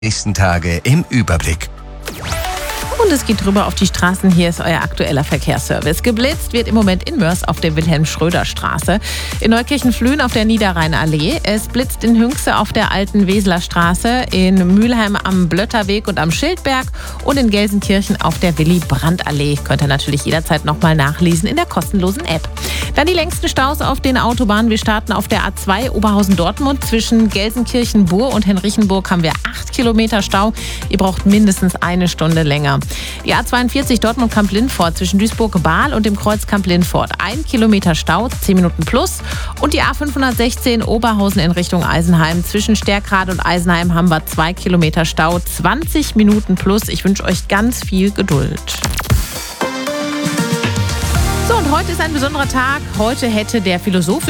Nächsten Tage im Überblick. Und es geht drüber auf die Straßen. Hier ist euer aktueller Verkehrsservice. Geblitzt wird im Moment in Mörs auf der Wilhelm-Schröder-Straße, in Neukirchen-Flühen auf der Niederrheinallee. Es blitzt in Hünxe auf der alten Weseler Straße, in Mülheim am Blötterweg und am Schildberg und in Gelsenkirchen auf der Willy-Brandt-Allee. Könnt ihr natürlich jederzeit nochmal nachlesen in der kostenlosen App. Dann die längsten Staus auf den Autobahnen. Wir starten auf der A2 Oberhausen-Dortmund. Zwischen Gelsenkirchen-Burg und Henrichenburg haben wir 8 Kilometer Stau. Ihr braucht mindestens eine Stunde länger. Die A42 Dortmund-Kamp-Lindfort zwischen Duisburg-Bahl und dem Kreuz Kamp-Lindfort. 1 Kilometer Stau, 10 Minuten plus. Und die A516 Oberhausen in Richtung Eisenheim. Zwischen Stärkrade und Eisenheim haben wir 2 Kilometer Stau, 20 Minuten plus. Ich wünsche euch ganz viel Geduld. So, und heute ist ein besonderer Tag. Heute hätte der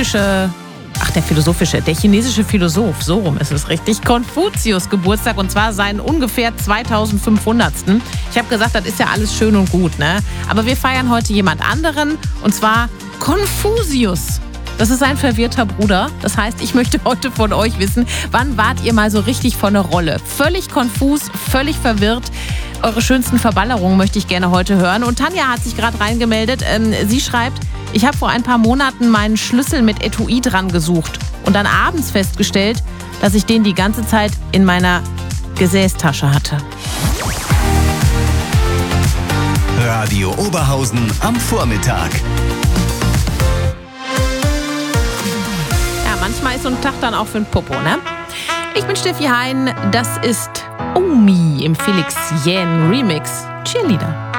chinesische Philosoph, so rum ist es richtig, Konfuzius Geburtstag, und zwar seinen ungefähr 2500. Ich habe gesagt, das ist ja alles schön und gut, ne? Aber wir feiern heute jemand anderen, und zwar Konfuzius. Das ist ein verwirrter Bruder. Das heißt, ich möchte heute von euch wissen, wann wart ihr mal so richtig vor einer Rolle? Völlig konfus, völlig verwirrt. Eure schönsten Verballerungen möchte ich gerne heute hören. Und Tanja hat sich gerade reingemeldet. Sie schreibt: Ich habe vor ein paar Monaten meinen Schlüssel mit Etui dran gesucht und dann abends festgestellt, dass ich den die ganze Zeit in meiner Gesäßtasche hatte. Radio Oberhausen am Vormittag. Ja, manchmal ist so ein Tag dann auch für ein Popo, ne? Ich bin Steffi Hein, das ist Omi im Felix Jähn Remix Cheerleader.